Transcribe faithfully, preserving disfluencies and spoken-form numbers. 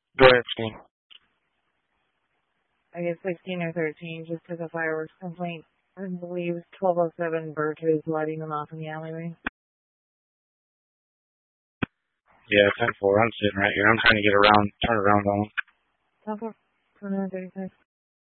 Go ahead, Steen. I guess sixteen or thirteen just took a fireworks complaint. I believe twelve oh seven Burke is lighting them off in the alleyway. Yeah, ten four. I'm sitting right here. I'm trying to get around, turn around on them. ten four, twenty-nine thirty-six.